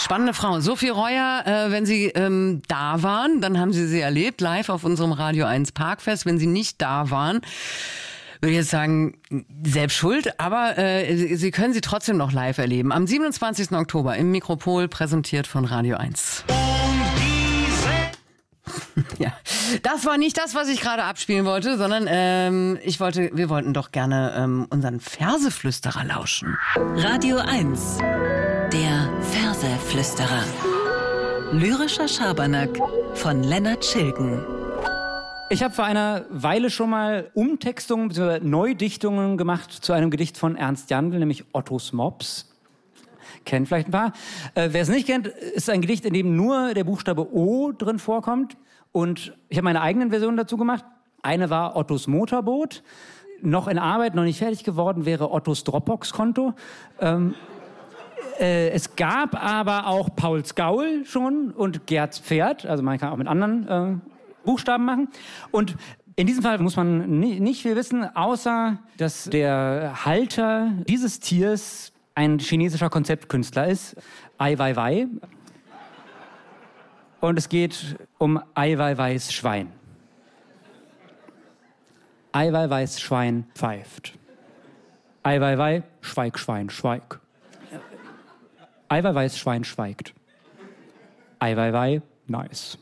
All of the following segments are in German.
Spannende Frau. Sophie Reuer, wenn Sie da waren, dann haben Sie erlebt, live auf unserem Radio 1 Parkfest. Wenn Sie nicht da waren, würde ich jetzt sagen, selbst schuld, aber Sie können sie trotzdem noch live erleben. Am 27. Oktober im Mikropol, präsentiert von Radio 1. Ja, das war nicht das, was ich gerade abspielen wollte, sondern wir wollten doch gerne unseren Verseflüsterer lauschen. Radio 1, der Verseflüsterer. Lyrischer Schabernack von Lennart Schilgen. Ich habe vor einer Weile schon mal Umtextungen bzw. Neudichtungen gemacht zu einem Gedicht von Ernst Jandl, nämlich Ottos Mops. Kennen vielleicht ein paar. Wer es nicht kennt, ist ein Gedicht, in dem nur der Buchstabe O drin vorkommt. Und ich habe meine eigenen Versionen dazu gemacht. Eine war Ottos Motorboot. Noch in Arbeit, noch nicht fertig geworden, wäre Ottos Dropbox-Konto. Es gab aber auch Pauls Gaul schon und Gerds Pferd. Also man kann auch mit anderen Buchstaben machen. Und in diesem Fall muss man nicht viel wissen, außer dass der Halter dieses Tiers ein chinesischer Konzeptkünstler ist, Ai Weiwei. Und es geht um Ai Weiweis Schwein. Ai Weiweis Schwein pfeift. Ai Weiwei, schweig, Schwein, schweig. Ai Weiweis Schwein schweigt. Ai Weiwei, nice.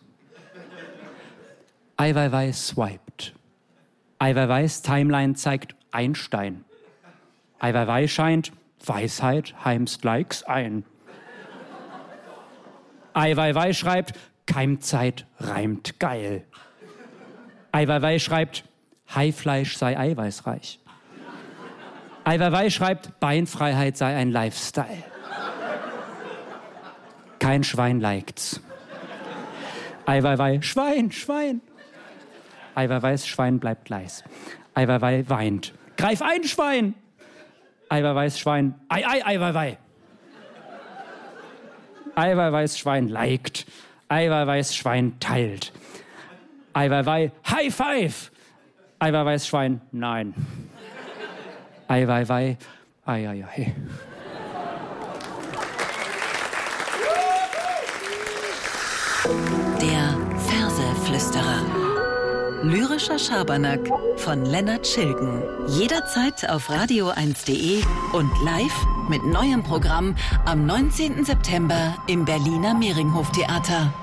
Ai Weiwei swiped. Ai Weiweis Timeline zeigt Einstein. Ai Weiwei scheint Weisheit heimst likes ein. Ai Weiwei schreibt Keimzeit reimt geil. Ai Weiwei schreibt Haifleisch sei eiweißreich. Ai Weiwei schreibt Beinfreiheit sei ein Lifestyle. Kein Schwein liked's. Ai Weiwei Schwein, Schwein. Ai Weiweis Schwein bleibt leis. Ai Weiwei weint. Greif ein, Schwein! Ai Weiweis Schwein. Ei, ei, Ai Weiwei. Ai Weiweis Schwein liked. Ai Weiweis Schwein teilt. Ai Weiwei High Five. Ai Weiweis Schwein nein. Ai Weiwei ai, ai, ai. Der Verseflüsterer. Lyrischer Schabernack von Lennart Schilgen. Jederzeit auf radio1.de und live mit neuem Programm am 19. September im Berliner Mehringhof Theater.